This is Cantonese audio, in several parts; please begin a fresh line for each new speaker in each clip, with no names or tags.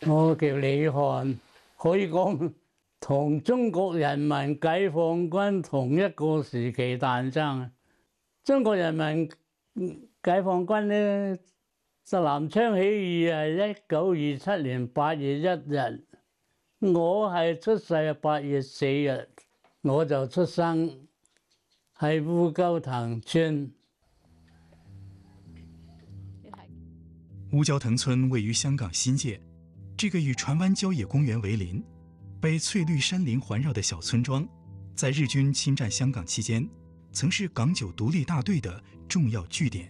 我叫李漢，可以講同中國人民解放軍同一個時期誕生。中國人民解放軍呢，就南昌起義係1927年8月1日，我係出世8月4日，我就出生喺烏蛟騰村。
烏蛟騰村位於香港新界，這個以船灣郊野公園為鄰、被翠綠山林環繞的小村莊，在日軍侵佔香港期間，曾是港九獨立大隊的重要據點。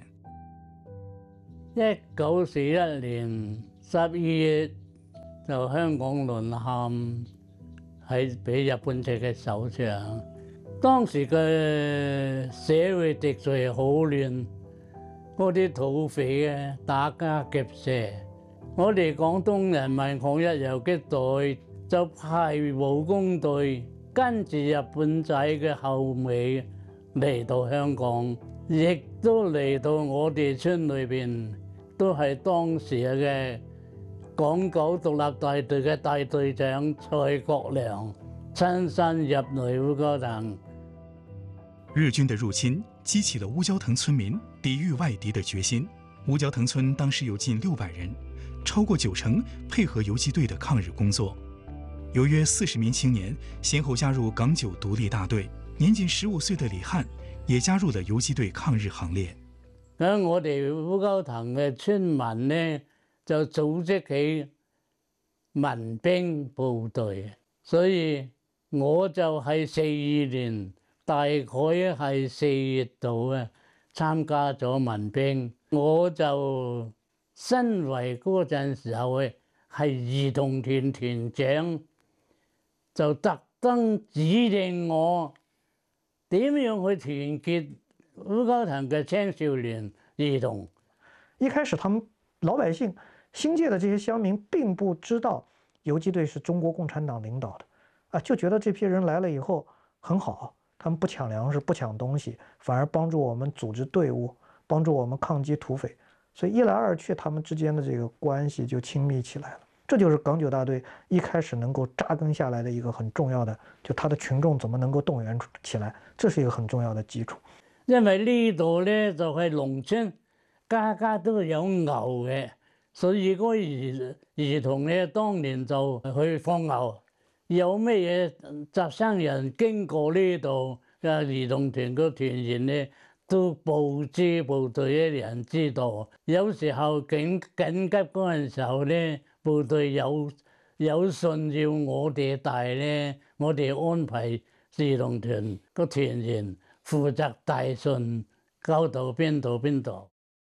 1941年12月就香港淪陷，喺俾日本仔嘅手上。當時嘅社會秩序好亂，嗰啲土匪啊打家劫舍，我哋廣東人民抗日游擊隊就派武工隊跟住日本仔嘅後尾嚟到香港，亦都嚟到我哋村裏邊，都係當時嘅港九獨立大隊嘅大隊長蔡國良親身入嚟烏蛟騰。
日軍的入侵激起了烏蛟騰村民抵禦外敵的決心。烏蛟騰村當時有近600人，超過90%配合游擊隊的抗日工作。有約40名青年先後加入港九獨立大隊，年僅15歲的李漢也加入了游擊隊抗日行列。
咁我哋烏蛟騰嘅村民呢，就組織起民兵部隊，所以我就係42年。大概係4月度啊，參加咗民兵，我就身為嗰陣時候嘅係兒童團團長，就特登指定我點樣去團結烏蛟騰嘅青少年兒童。
一開始他們老百姓新界的這些鄉民並不知道游擊隊是中國共產黨領導的，啊，就覺得這批人來了以後很好。他們不搶糧食，不搶東西，反而幫助我們組織隊伍，幫助我們抗擊土匪。所以一來二去，他們之間的這個關係就親密起來了。這就是港九大隊一開始能夠扎根下來的一個很重要的，就他的群眾怎麼能夠動員起來，這是一個很重要的基礎。
因為呢度呢就係農村，家家都有牛嘅，所以嗰兒童呢當年就去放牛。有咩嘢雜生人經過呢度嘅兒童團個團員呢，都報知部隊嘅人知道。有時候緊急嗰陣時候呢，部隊有信要我哋帶呢，我哋安排兒童團個團員負責帶信，交到邊度邊度。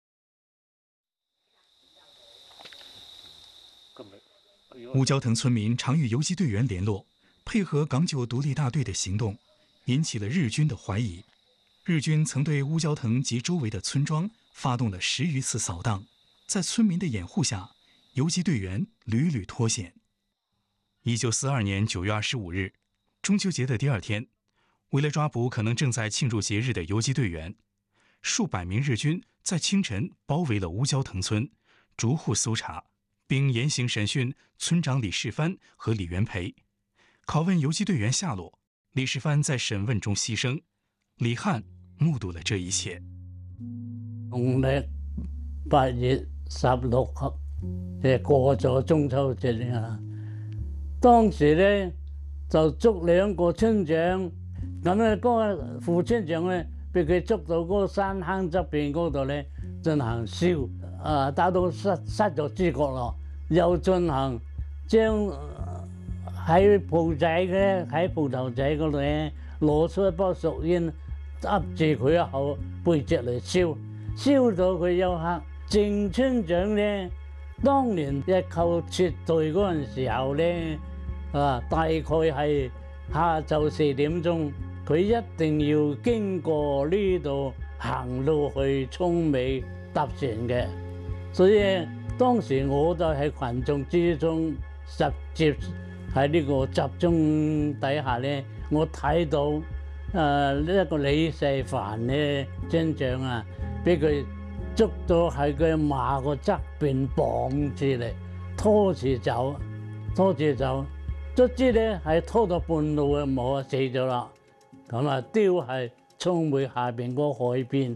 烏蛟騰村民常與游擊隊員聯絡，配合港九獨立大隊的行動，引起了日軍的懷疑。日軍曾對烏蛟騰及周圍的村莊發動了10餘次掃蕩，在村民的掩護下，游擊隊員屢屢脫險。1942年9月25日，中秋節的第二天，為了抓捕可能正在慶祝節日的游擊隊員，數百名日軍在清晨包圍了烏蛟騰村，逐戶搜查，並嚴刑審訊村長李世蕃和李元培，拷問游擊隊員下落。李世蕃在審問中犧牲，李漢目睹了這一切。
農曆8月16號，過咗中秋節啊！當時咧就捉2個村長，咁咧嗰個副村長咧俾佢捉到嗰個山坑側邊嗰度咧進行燒，打到失咗知覺咯，又進行將喺鋪頭仔嗰度咧攞出一包熟煙，噏住佢一口背脊嚟燒，燒到佢休克。鄭村長咧，當年日寇撤退嗰陣時候咧，大概係下晝4點鐘，佢一定要經過呢度行路去涌尾搭船嘅，所以當時我就喺群眾之中直接喺呢個集中底下咧，我睇到呢一個李世蕃咧村長啊，俾佢捉到喺佢馬個側邊綁住嚟， 拖住走，拖住走，卒之咧係拖到半路啊，冇啊死咗啦。咁啊，丟係沖回下邊個海邊。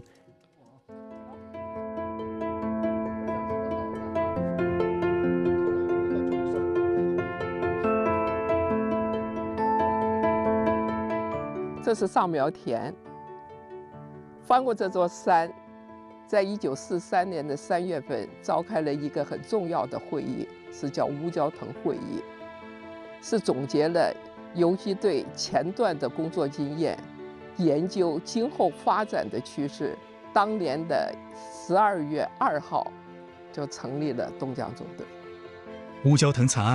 这是上苗田。翻过这座山，在1943年的3月份召开了一个很重要的会议，是叫乌蛟腾会议，是总结了游击队前段的工作经验，研究今后发展的趋势。当年的12月2号，就成立了东江纵队。
乌蛟腾惨案